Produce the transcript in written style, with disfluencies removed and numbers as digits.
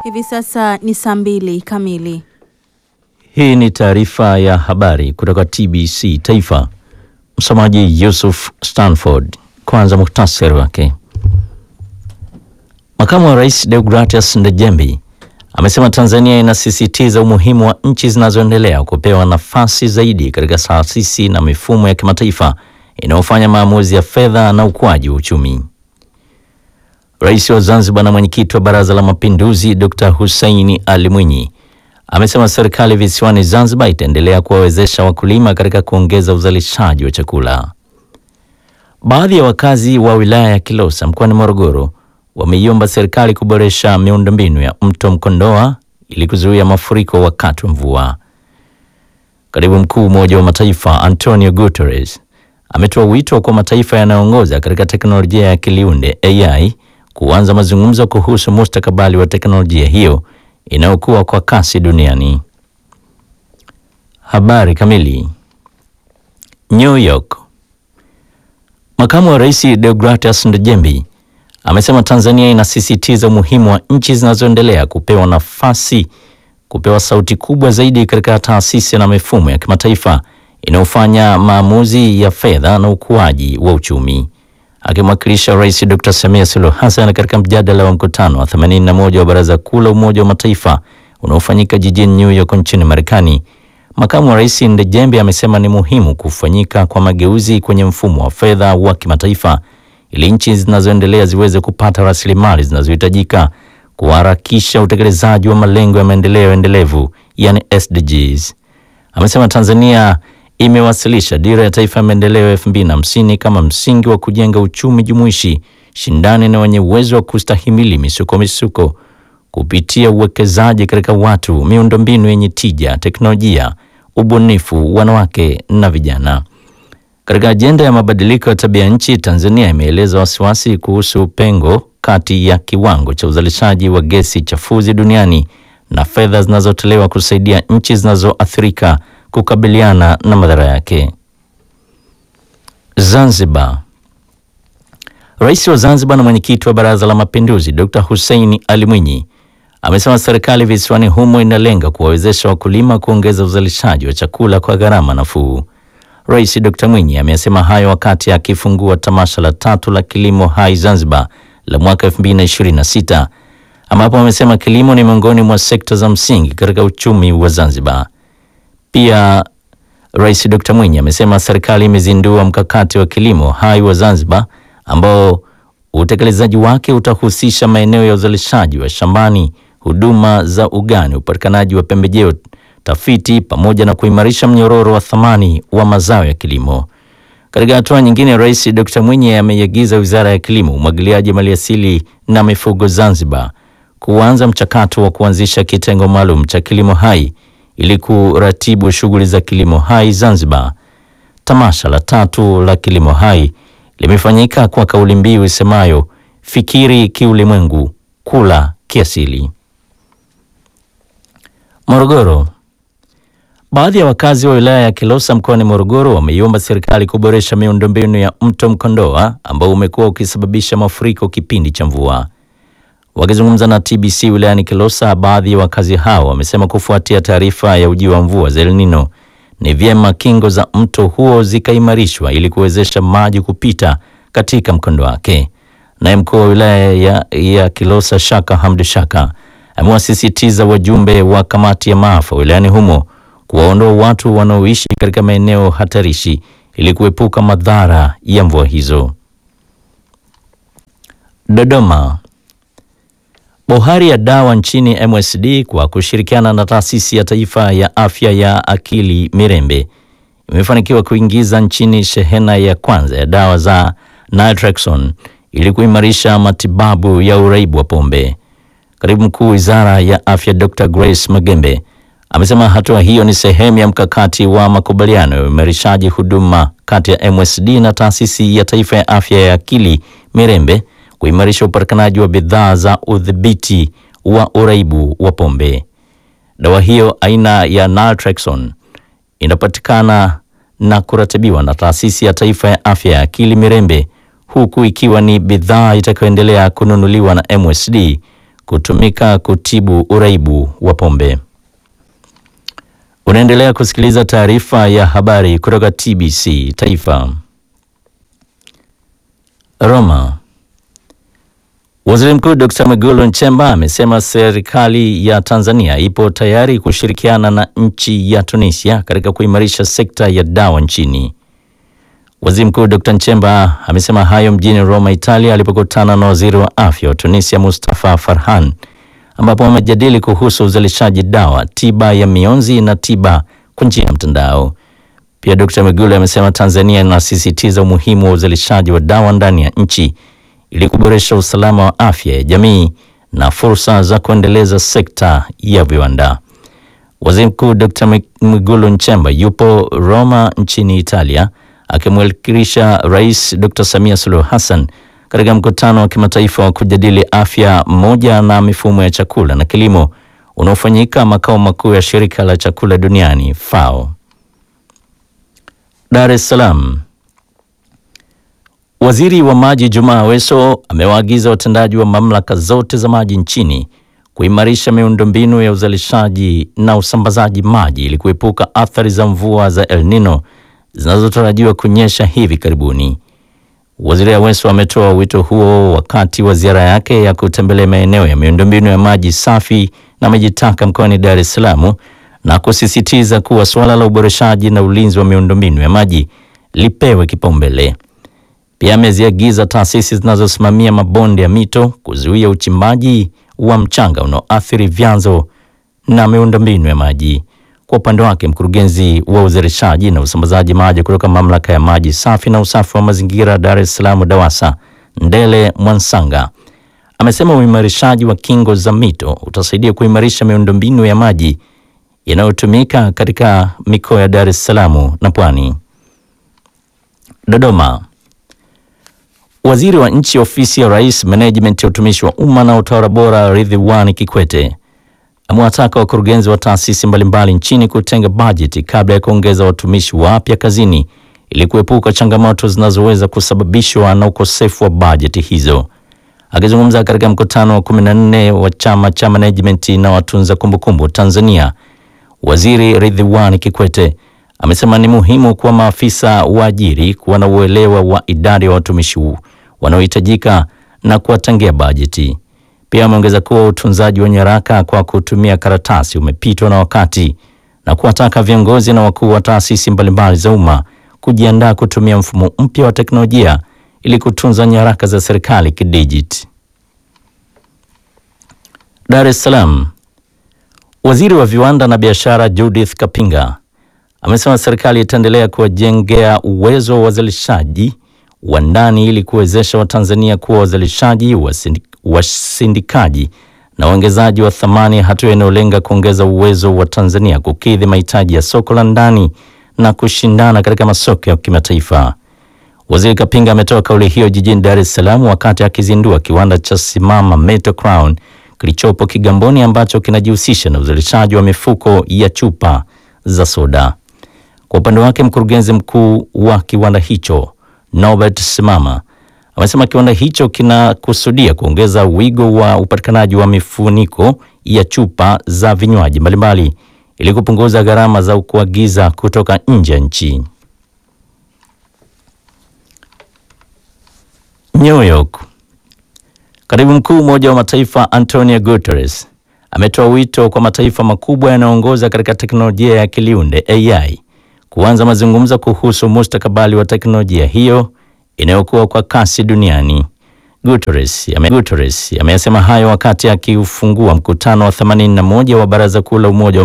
Hivi sasa ni saa 2 kamili. Hii ni taarifa ya habari kutoka TBC Taifa. Msomaji Yusuf Stanford. Kwanza muhtasari wake. Makamu wa Rais Deogratias Ndejembi amesema Tanzania inasisitiza umuhimu wa nchi zinazoendelea kupewa nafasi zaidi katika taasisi na mifumo ya kimataifa inayofanya maamuzi ya fedha na ukuaji wa uchumi. Rais wa Zanzibar na mwenyekiti wa Baraza la Mapinduzi Dr. Hussein Ali Mwinyi amesema serikali visiwani Zanzibar itaendelea kuwawezesha wakulima katika kuongeza uzalishaji wa chakula. Baadhi ya wakazi wa wilaya ya Kilosa mkoani Morogoro wameiomba serikali kuboresha miundombinu ya mto Mkondoa ili kuzuia mafuriko wakati wa mvua. Katibu mkuu wa Umoja wa Mataifa Antonio Guterres ametoa wito kwa mataifa yanayoongoza katika teknolojia ya akili unde AI kuanza mazungumzo kuhusu mustakabali wa teknolojia hiyo inayokuwa kwa kasi duniani. Habari kamili. New York. Makamu wa Rais Deogratias Ndejembi amesema Tanzania inasisitiza umuhimu wa nchi zinazoendelea kupewa sauti kubwa zaidi katika taasisi na mifumo ya kimataifa inayofanya maamuzi ya fedha na ukuaji wa uchumi. Akimwakilisha Rais Dr. Samia Suluhu Hassan katika mjadala wa mkutano wa 81 wa Baraza Kuu la Umoja wa Mataifa unaofanyika jijini New York nchini Marekani, Makamu wa Rais Ndejembi amesema ni muhimu kufanyika kwa mageuzi kwenye mfumo wa fedha wa kimataifa ili nchi zinazoendelea ziweze kupata rasilimali zinazohitajika kuharakisha utekelezaji wa malengo ya maendeleo endelevu, yani SDGs. Amesema Tanzania imewasilisha dira ya taifa ya maendeleo 2050 kama msingi wa kujenga uchumi jumuishi, shindani na wenye uwezo wa kustahimili misuko kupitia uwekezaji katika watu, miundombinu yenye tija, teknolojia, ubunifu, wanawake na vijana. Katika ajenda ya mabadiliko ya tabia nchi, Tanzania imeeleza wasiwasi kuhusu pengo kati ya kiwango cha uzalishaji wa gesi chafuzi duniani na fedha zinazotolewa kusaidia nchi zinazoathirika kukabiliana na madhara yake. Zanzibar. Rais wa Zanzibar na mwenyekiti wa Baraza la Mapinduzi Dr. Hussein Ali Mwinyi amesema serikali visiwani humo inalenga kuwawezesha wakulima kuongeza uzalishaji wa chakula kwa gharama nafuu. Rais Dr. Mwinyi amesema hayo wakati akifungua tamasha la 3 la kilimo hai Zanzibar la mwaka 2026, ambapo amesema kilimo ni miongoni mwa sekta za msingi katika uchumi wa Zanzibar. Pia Rais Dr. Mwinyi amesema serikali imezindua mkakati wa kilimo hai wa Zanzibar ambao utekelezaji wake utahusisha maeneo ya uzalishaji wa shambani, huduma za ugani, upatikanaji wa pembejeo, tafiti pamoja na kuimarisha mnyororo wa thamani wa mazao ya kilimo. Katika hatua nyingine, Rais Dr. Mwinyi ameiagiza Wizara ya Kilimo, Umwagiliaji, Maliasili na Mifugo Zanzibar kuanza mchakato wa kuanzisha kitengo maalum cha kilimo hai ili kuratibu shughuli za kilimo hai Zanzibar. Tamasha la 3 la kilimo hai limefanyika kwa kauli mbiu isemayo fikiri kiulimwengu, kula kiasili. Morogoro. Baadhi ya wakazi wa wilaya ya Kilosa mkoani Morogoro wameiomba serikali kuboresha miundombinu ya mto Mkondoa ambao umekuwa ukisababisha mafuriko kipindi cha mvua. Wakizungumza na TBC wilayani Kilosa, baadhi ya wakazi hao wamesema kufuatia taarifa ya ujio wa mvua za El Nino, ni vyema kingo za mto huo zikaimarishwa ili kuwezesha maji kupita katika mkondo wake. Naye mkuu wa wilaya ya Kilosa Shaka Hamdu Shaka amewasisitiza wajumbe wa kamati ya maafa wilayani humo kuwaondoa watu wanaoishi katika maeneo hatarishi ili kuepuka madhara ya mvua hizo. Dodoma. Bohari ya dawa nchini MSD kwa kushirikiana na Taasisi ya Taifa ya Afya ya Akili Mirembe imefanikiwa kuingiza nchini shehena ya kwanza ya dawa za naltrexone ili kuimarisha matibabu ya uraibu wa pombe. Katibu mkuu Wizara ya Afya Dr. Grace Magembe amesema hatua hiyo ni sehemu ya mkakati wa makubaliano ya uimarishaji huduma kati ya MSD na Taasisi ya Taifa ya Afya ya Akili Mirembe kuimarisha upatikanaji wa bidhaa za udhibiti wa uraibu wa pombe. Dawa hiyo aina ya naltrexone inapatikana na kuratibiwa na Taasisi ya Taifa ya Afya ya Akili Mirembe, huku ikiwa ni bidhaa itakayoendelea kununuliwa na MSD kutumika kutibu uraibu wa pombe. Unaendelea kusikiliza taarifa ya habari kutoka TBC Taifa. Roma. Waziri Mkuu Dr. Mwigulu Nchemba amesema serikali ya Tanzania ipo tayari kushirikiana na nchi ya Tunisia katika kuimarisha sekta ya dawa nchini. Waziri Mkuu Dr. Nchemba amesema hayo mjini Roma, Italia, alipokutana na waziri wa afya wa Tunisia Mustafa Farhan, ambapo wamejadili kuhusu uzalishaji dawa, tiba ya mionzi na tiba kwa njia ya mtandao. Pia Dr. Mwigulu amesema Tanzania inasisitiza umuhimu wa uzalishaji wa dawa ndani ya nchi ili kuboresha usalama wa afya ya jamii na fursa za kuendeleza sekta ya viwanda. Waziri Mkuu Dr. Mwigulu Nchemba yupo Roma nchini Italia akimwakilisha Rais Dr. Samia Suluhu Hassan katika mkutano wa kimataifa wa kujadili afya moja na mifumo ya chakula na kilimo unaofanyika makao makuu ya shirika la chakula duniani FAO. Dar es Salaam. Waziri wa Maji Juma Aweso amewaagiza watendaji wa mamlaka zote za maji nchini kuimarisha miundombinu ya uzalishaji na usambazaji maji ili kuepuka athari za mvua za El Nino zinazotarajiwa kunyesha hivi karibuni. Waziri Aweso ametoa wito huo wakati wa ziara yake ya kutembelea maeneo ya miundombinu ya maji safi na maji taka mkoani Dar es Salaam na kusisitiza kuwa suala la uboreshaji na ulinzi wa miundombinu ya maji lipewe kipaumbele. Pia ameziagiza taasisi zinazosimamia mabonde ya mito kuzuia uchimbaji wa mchanga unaoathiri vyanzo na miundombinu ya maji. Kwa upande wake, mkurugenzi wa uzalishaji na usambazaji maji kutoka mamlaka ya maji safi na usafi wa mazingira Dar es Salaam DAWASA, Ndele Mwansanga, amesema uimarishaji wa kingo za mito utasaidia kuimarisha miundombinu ya maji inayotumika katika mikoa ya Dar es Salaam na Pwani. Dodoma. Waziri wa Nchi Ofisi ya Rais, Management ya Utumishi wa Umma na Utawala Bora, Ridhiwani Kikwete amewataka wakurugenzi wa taasisi mbalimbali nchini kutenga bajeti kabla ya kuongeza watumishi wapya kazini ili kuepuka changamoto zinazoweza kusababishwa na ukosefu wa bajeti hizo. Akizungumza katika mkutano wa 14 wa Chama cha Management na Watunza Kumbukumbu Tanzania, Waziri Ridhiwani Kikwete amesema ni muhimu kwa maafisa waajiri kuwa na uelewa wa idadi ya watumishi wanaohitajika na kuwatengia bajeti. Pia ameongeza kuwa utunzaji wa nyaraka kwa kutumia karatasi umepitwa na wakati na kuwataka viongozi na wakuu wa taasisi mbalimbali za umma kujiandaa kutumia mfumo mpya wa teknolojia ili kutunza nyaraka za serikali kidijiti. Dar es Salaam. Waziri wa Viwanda na Biashara Judith Kapinga amesema serikali itaendelea kuwajengea uwezo wa wazalishaji wa ndani ili kuwezesha Watanzania kuwa wazalishaji, wasindikaji na uongezaji wa thamani, hatua inayolenga kuongeza uwezo wa Tanzania kukidhi mahitaji ya soko la ndani na kushindana katika masoko ya kimataifa. Waziri Kapinga ametoa kauli hiyo jijini Dar es Salaam wakati akizindua kiwanda cha Simama Metal Crown kilichopo Kigamboni ambacho kinajihusisha na uzalishaji wa mifuko ya chupa za soda. Kwa upande wake, mkurugenzi mkuu wa kiwanda hicho Norbert Simama amesema kiwanda hicho kinakusudia kuongeza wigo wa upatikanaji wa mifuniko ya chupa za vinywaji mbalimbali ili kupunguza gharama za kuagiza kutoka nje ya nchi. New York. Katibu Mkuu Umoja wa Mataifa Antonio Guterres ametoa wito kwa mataifa makubwa yanayoongoza katika teknolojia ya akiliunde AI kuanza mazungumzo kuhusu mustakabali wa teknolojia hiyo inayokuwa kwa kasi duniani. Guterres amesema hayo wakati akiufungua mkutano wa 81 wa Baraza Kuu la Umoja